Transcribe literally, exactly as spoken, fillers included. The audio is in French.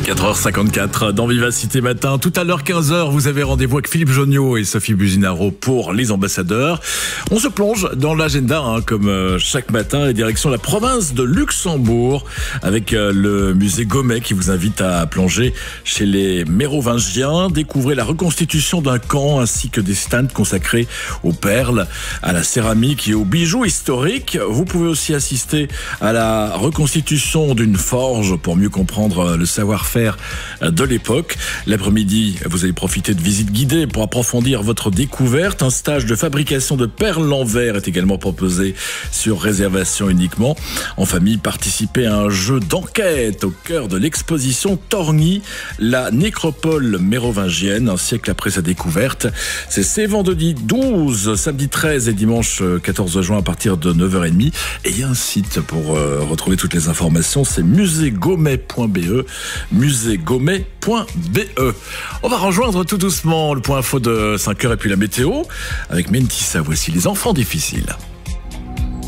quatre heures cinquante-quatre dans Vivacité Matin. Tout à l'heure, quinze heures, vous avez rendez-vous avec Philippe Jonniot et Sophie Businaro pour Les Ambassadeurs. On se plonge dans l'agenda, hein, comme euh, chaque matin, et direction la province de Luxembourg, avec euh, le musée Gomet qui vous invite à plonger chez les Mérovingiens. Découvrez la reconstitution d'un camp ainsi que des stands consacrés aux perles, à la céramique et aux bijoux historiques. Vous pouvez aussi assister à la reconstitution d'une forge pour mieux comprendre le savoir-faire de l'époque. L'après-midi, vous allez profiter de visites guidées pour approfondir votre découverte. Un stage de fabrication de perles en verre est également proposé sur réservation uniquement. En famille, participez à un jeu d'enquête au cœur de l'exposition Torgny, la nécropole mérovingienne, un siècle après sa découverte. C'est ce vendredi douze, samedi treize et dimanche quatorze juin à partir de neuf heures trente. Et il y a un site pour euh, retrouver toutes les informations, c'est musée gomet point b e. musée gomet point b e. On va rejoindre tout doucement le point info de cinq heures et puis la météo avec Mentissa. Voici les enfants difficiles.